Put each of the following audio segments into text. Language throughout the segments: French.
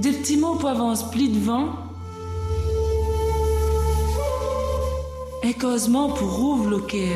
Des petits mots pour avancer pli devant. Et causement pour ouvre le cœur.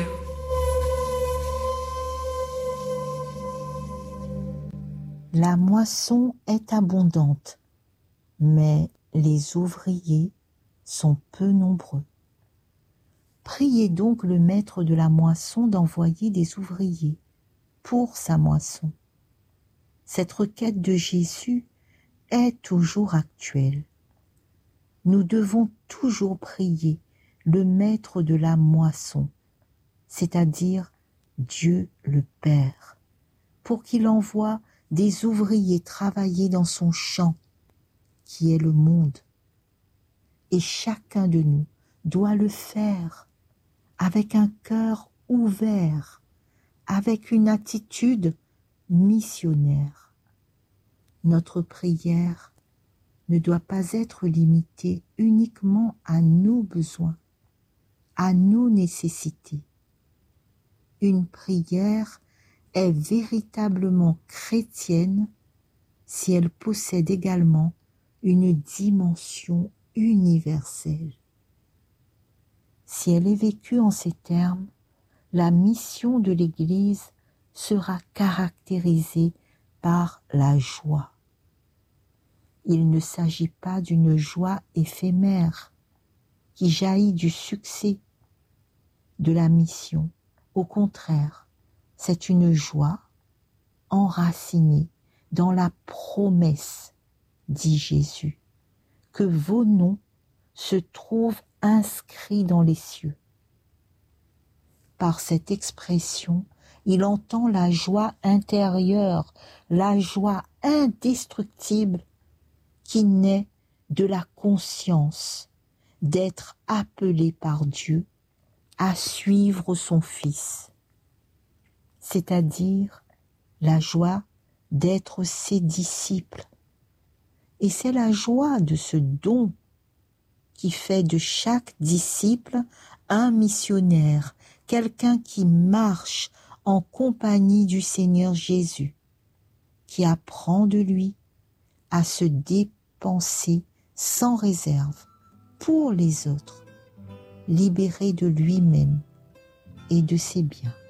La moisson est abondante, mais les ouvriers sont peu nombreux. Priez donc le maître de la moisson d'envoyer des ouvriers pour sa moisson. Cette requête de Jésus est toujours actuelle. Nous devons toujours prier le maître de la moisson, c'est-à-dire Dieu le Père, pour qu'il envoie des ouvriers travailler dans son champ, qui est le monde. Et chacun de nous doit le faire avec un cœur ouvert, avec une attitude missionnaire. Notre prière ne doit pas être limitée uniquement à nos besoins, à nos nécessités. Une prière est véritablement chrétienne si elle possède également une dimension universelle. Si elle est vécue en ces termes, la mission de l'Église sera caractérisée par la joie. Il ne s'agit pas d'une joie éphémère qui jaillit du succès de la mission. Au contraire, c'est une joie enracinée dans la promesse, dit Jésus, que vos noms se trouvent inscrits dans les cieux. Par cette expression, il entend la joie intérieure, la joie indestructible qui naît de la conscience d'être appelé par Dieu à suivre son Fils, c'est-à-dire la joie d'être ses disciples. Et c'est la joie de ce don qui fait de chaque disciple un missionnaire, quelqu'un qui marche en compagnie du Seigneur Jésus, qui apprend de lui à se dépenser sans réserve pour les autres, libéré de lui-même et de ses biens.